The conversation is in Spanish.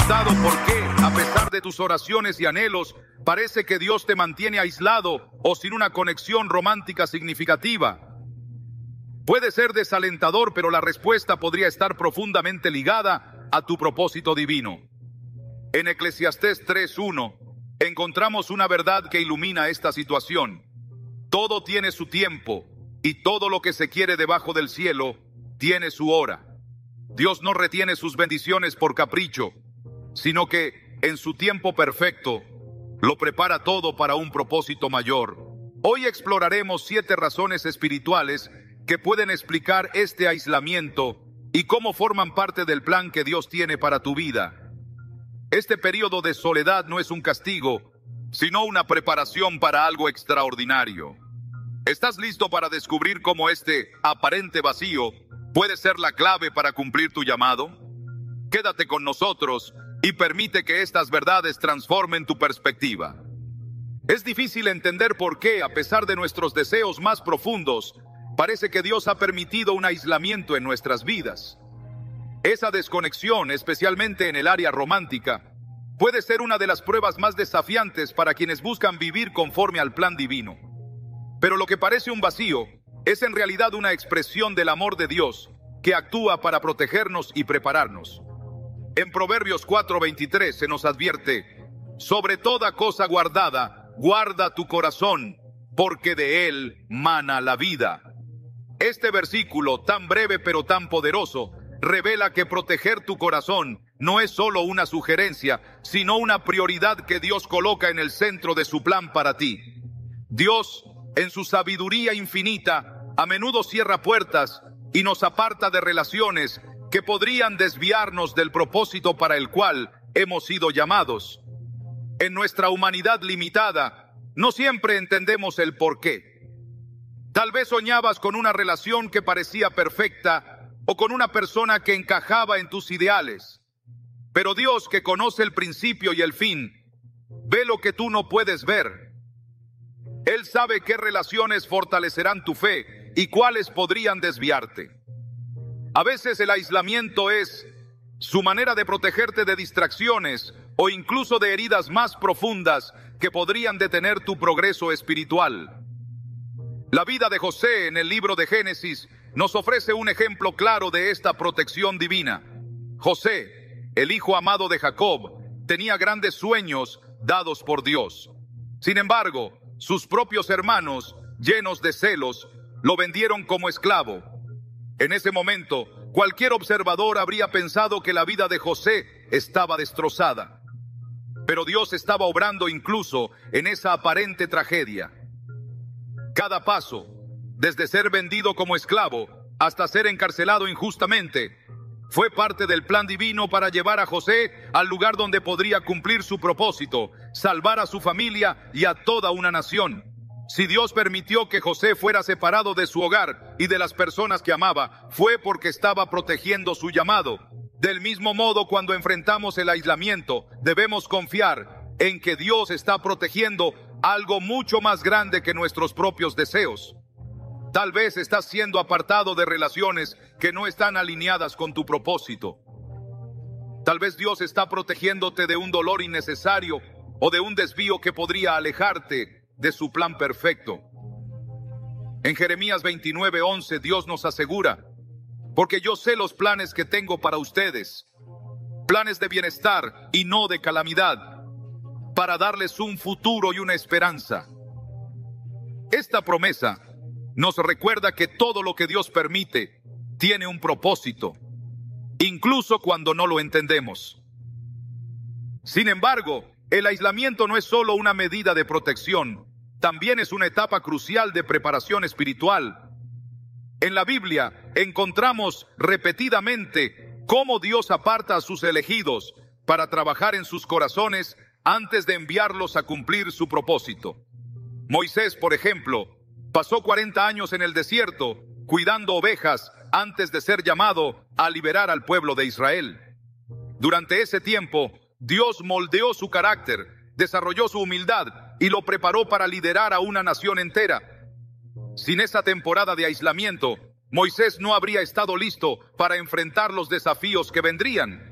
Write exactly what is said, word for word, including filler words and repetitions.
preguntado por qué, a pesar de tus oraciones y anhelos, parece que Dios te mantiene aislado o sin una conexión romántica significativa? Puede ser desalentador, pero la respuesta podría estar profundamente ligada a tu propósito divino. En Eclesiastés tres uno encontramos una verdad que ilumina esta situación. Todo tiene su tiempo, y todo lo que se quiere debajo del cielo tiene su hora. Dios no retiene sus bendiciones por capricho, sino que en su tiempo perfecto lo prepara todo para un propósito mayor. Hoy exploraremos siete razones espirituales que pueden explicar este aislamiento y cómo forman parte del plan que Dios tiene para tu vida. Este periodo de soledad no es un castigo, sino una preparación para algo extraordinario. ¿Estás listo para descubrir cómo este aparente vacío puede ser la clave para cumplir tu llamado? Quédate con nosotros y permite que estas verdades transformen tu perspectiva. Es difícil entender por qué, a pesar de nuestros deseos más profundos, parece que Dios ha permitido un aislamiento en nuestras vidas. Esa desconexión, especialmente en el área romántica, puede ser una de las pruebas más desafiantes para quienes buscan vivir conforme al plan divino. Pero lo que parece un vacío es en realidad una expresión del amor de Dios que actúa para protegernos y prepararnos. En Proverbios cuatro veintitrés se nos advierte: sobre toda cosa guardada, guarda tu corazón, porque de él mana la vida. Este versículo, tan breve pero tan poderoso, revela que proteger tu corazón no es solo una sugerencia, sino una prioridad que Dios coloca en el centro de su plan para ti. Dios, en su sabiduría infinita, a menudo cierra puertas y nos aparta de relaciones que podrían desviarnos del propósito para el cual hemos sido llamados. En nuestra humanidad limitada, no siempre entendemos el porqué. Tal vez soñabas con una relación que parecía perfecta o con una persona que encajaba en tus ideales. Pero Dios, que conoce el principio y el fin, ve lo que tú no puedes ver. Él sabe qué relaciones fortalecerán tu fe y cuáles podrían desviarte. A veces el aislamiento es su manera de protegerte de distracciones o incluso de heridas más profundas que podrían detener tu progreso espiritual. La vida de José en el libro de Génesis nos ofrece un ejemplo claro de esta protección divina. José, el hijo amado de Jacob, tenía grandes sueños dados por Dios. Sin embargo, sus propios hermanos, llenos de celos, lo vendieron como esclavo. En ese momento, cualquier observador habría pensado que la vida de José estaba destrozada. Pero Dios estaba obrando incluso en esa aparente tragedia. Cada paso, desde ser vendido como esclavo hasta ser encarcelado injustamente, fue parte del plan divino para llevar a José al lugar donde podría cumplir su propósito, salvar a su familia y a toda una nación. Si Dios permitió que José fuera separado de su hogar y de las personas que amaba, fue porque estaba protegiendo su llamado. Del mismo modo, cuando enfrentamos el aislamiento, debemos confiar en que Dios está protegiendo algo mucho más grande que nuestros propios deseos. Tal vez estás siendo apartado de relaciones que no están alineadas con tu propósito. Tal vez Dios está protegiéndote de un dolor innecesario o de un desvío que podría alejarte de su plan perfecto. En Jeremías veintinueve once, Dios nos asegura: porque yo sé los planes que tengo para ustedes, planes de bienestar y no de calamidad, para darles un futuro y una esperanza. Esta promesa nos recuerda que todo lo que Dios permite tiene un propósito, incluso cuando no lo entendemos. Sin embargo, el aislamiento no es solo una medida de protección, también es una etapa crucial de preparación espiritual. En la Biblia encontramos repetidamente cómo Dios aparta a sus elegidos para trabajar en sus corazones antes de enviarlos a cumplir su propósito. Moisés, por ejemplo, pasó cuarenta años en el desierto cuidando ovejas antes de ser llamado a liberar al pueblo de Israel. Durante ese tiempo, Dios moldeó su carácter, desarrolló su humildad y lo preparó para liderar a una nación entera. Sin esa temporada de aislamiento, Moisés no habría estado listo para enfrentar los desafíos que vendrían.